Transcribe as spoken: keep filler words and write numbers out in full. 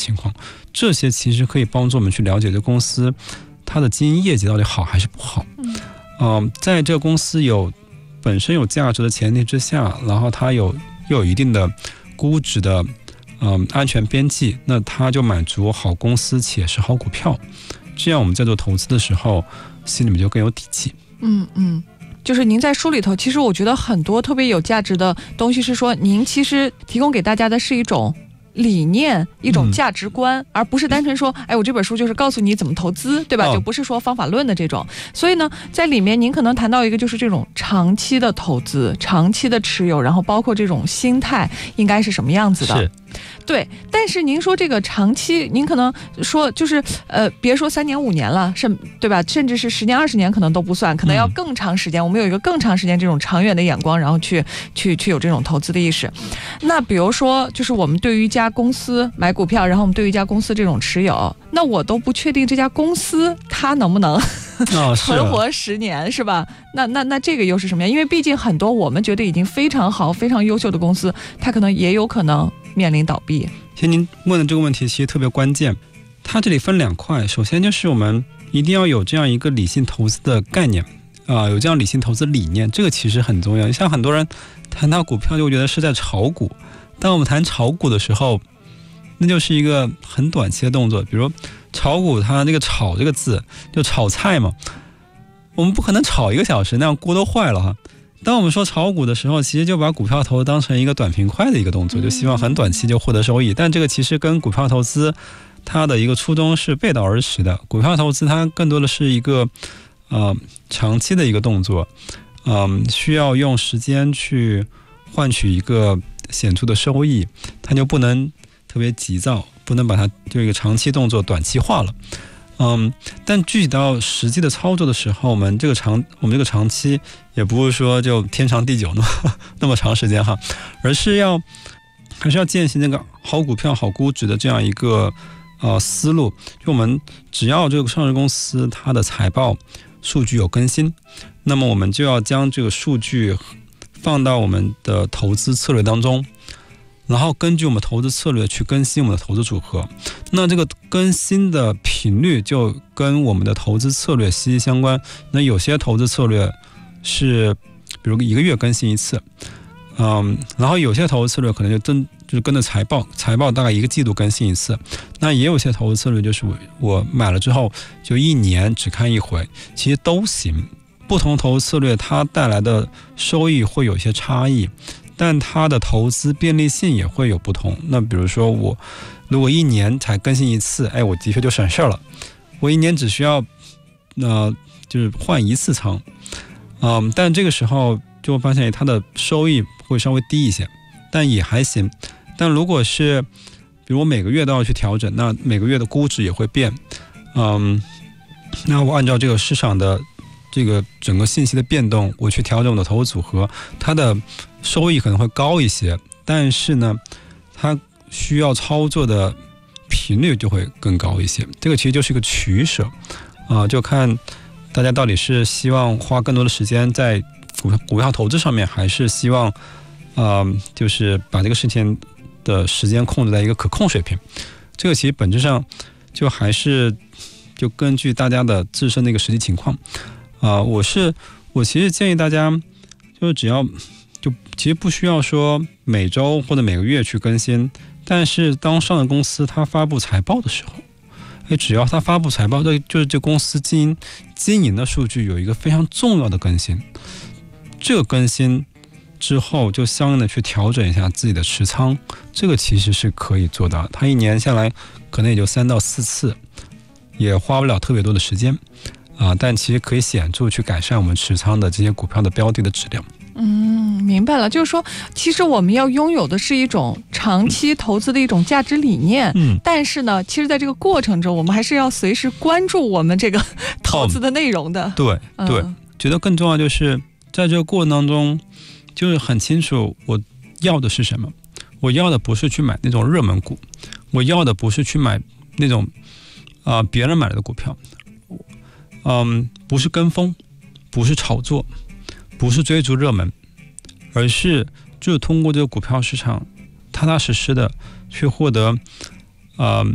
情况，这些其实可以帮助我们去了解这公司它的经营业绩到底好还是不好。嗯、呃，在这个公司有本身有价值的前提之下，然后它有又有一定的估值的嗯、呃、安全边际，那它就满足好公司且是好股票，这样我们在做投资的时候心里面就更有底气。 嗯嗯，就是您在书里头，其实我觉得很多特别有价值的东西是说，您其实提供给大家的是一种理念，一种价值观、嗯、而不是单纯说哎，我这本书就是告诉你怎么投资，对吧、哦、就不是说方法论的这种。所以呢，在里面您可能谈到一个就是这种长期的投资，长期的持有，然后包括这种心态应该是什么样子的。 是， 对。但是您说这个长期，您可能说就是呃，别说三年五年了，甚对吧，甚至是十年二十年可能都不算，可能要更长时间、嗯、我们有一个更长时间这种长远的眼光，然后去去去有这种投资的意识。那比如说就是我们对于一家公司买股票，然后我们对于一家公司这种持有，那我都不确定这家公司它能不能、哦、存活十年，是吧？那那那这个又是什么样？因为毕竟很多我们觉得已经非常好非常优秀的公司，它可能也有可能面临倒闭。 其实您问的这个问题其实特别关键，它这里分两块。首先就是我们一定要有这样一个理性投资的概念啊、呃，有这样理性投资理念，这个其实很重要。像很多人谈到股票就觉得是在炒股，当我们谈炒股的时候，那就是一个很短期的动作。比如炒股，它那个炒这个字就炒菜嘛，我们不可能炒一个小时，那样锅都坏了哈。当我们说炒股的时候，其实就把股票投资当成一个短平快的一个动作，就希望很短期就获得收益。但这个其实跟股票投资它的一个初衷是背道而驰的。股票投资它更多的是一个呃长期的一个动作，嗯、呃，需要用时间去换取一个显著的收益，它就不能特别急躁，不能把它就一个长期动作短期化了。嗯，但具体到实际的操作的时候，我们这个长我们这个长期也不是说就天长地久那么那么长时间哈，而是要还是要践行那个好股票好估值的这样一个呃思路。就我们只要这个上市公司它的财报数据有更新，那么我们就要将这个数据放到我们的投资策略当中，然后根据我们投资策略去更新我们的投资组合。那这个更新的频率就跟我们的投资策略息息相关。那有些投资策略是比如一个月更新一次，嗯，然后有些投资策略可能就跟就是跟着财报，财报大概一个季度更新一次。那也有些投资策略就是我我买了之后就一年只看一回，其实都行。不同投资策略它带来的收益会有一些差异，但它的投资便利性也会有不同。那比如说我如果一年才更新一次，哎，我的确就省事了。我一年只需要呃就是换一次仓，嗯，但这个时候就会发现它的收益会稍微低一些，但也还行。但如果是比如我每个月都要去调整，那每个月的估值也会变，嗯，那我按照这个市场的这个整个信息的变动，我去调整我的投资组合，它的收益可能会高一些，但是呢，它需要操作的频率就会更高一些。这个其实就是一个取舍啊、呃，就看大家到底是希望花更多的时间在股股票投资上面，还是希望啊、呃，就是把这个事情的时间控制在一个可控水平。这个其实本质上就还是就根据大家的自身的一个实际情况。啊、呃，我是我其实建议大家，就是只要就其实不需要说每周或者每个月去更新，但是当上市公司它发布财报的时候，哎，只要它发布财报，这就是这公司经营经营的数据有一个非常重要的更新，这个更新之后就相应的去调整一下自己的持仓，这个其实是可以做到。它一年下来可能也就三到四次，也花不了特别多的时间。啊，但其实可以显著去改善我们持仓的这些股票的标的的质量。 嗯，明白了，就是说其实我们要拥有的是一种长期投资的一种价值理念，嗯，但是呢其实在这个过程中我们还是要随时关注我们这个投资的内容的、哦、 对对、嗯、觉得更重要就是在这个过程当中就是很清楚我要的是什么。我要的不是去买那种热门股，我要的不是去买那种啊、呃、别人买的股票，嗯，不是跟风，不是炒作，不是追逐热门，而是就是通过这个股票市场踏踏实实的去获得呃